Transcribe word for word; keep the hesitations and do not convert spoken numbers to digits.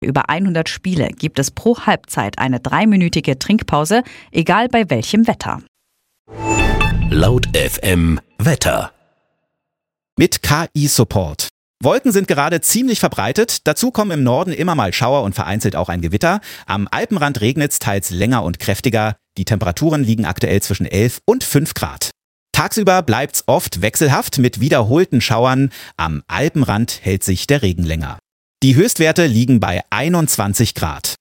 Über hundert Spiele gibt es pro Halbzeit eine dreiminütige Trinkpause, egal bei welchem Wetter. Laut F M Wetter. Mit K I-Support. Wolken sind gerade ziemlich verbreitet, dazu kommen im Norden immer mal Schauer und vereinzelt auch ein Gewitter. Am Alpenrand regnet's teils länger und kräftiger. Die Temperaturen liegen aktuell zwischen elf und fünf Grad. Tagsüber bleibt's oft wechselhaft mit wiederholten Schauern. Am Alpenrand hält sich der Regen länger. Die Höchstwerte liegen bei einundzwanzig Grad.